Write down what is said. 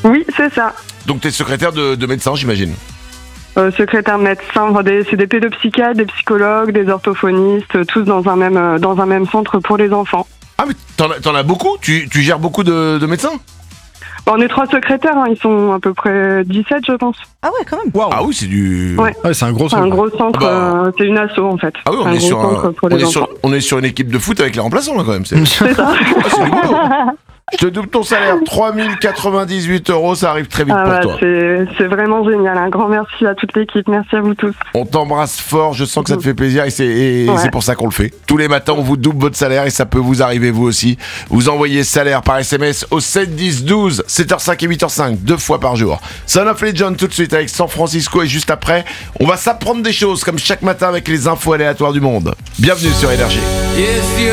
Oui, c'est ça. Donc t'es secrétaire de médecin, j'imagine. Secrétaire médecin, c'est des pédopsychiatres, des psychologues, des orthophonistes, tous dans un même centre pour les enfants. Ah mais t'en as beaucoup. Tu gères beaucoup de médecins. On est 3 secrétaires, ils sont à peu près 17 je pense. Ah ouais, quand même. Waouh. Ah oui, c'est du... Ouais. Ouais, c'est un gros C'est truc. un gros centre, c'est une asso en fait. Ah oui, un gros centre pour les enfants. on est sur une équipe de foot avec les remplaçants là quand même. C'est ça. Ah, c'est du boulot. Je te double ton salaire, 3098 €, ça arrive très vite Ah pour bah, toi. c'est vraiment génial. Un grand merci à toute l'équipe. Merci à vous tous. On t'embrasse fort, je sens que ça te fait plaisir et c'est pour ça qu'on le fait. Tous les matins, on vous double votre salaire et ça peut vous arriver vous aussi. Vous envoyez salaire par SMS au 7 10 12, 7h05 et 8h05, 2 fois par jour. Son of Legend tout de suite avec San Francisco et juste après, on va s'apprendre des choses comme chaque matin avec les infos aléatoires du monde. Bienvenue sur Énergie.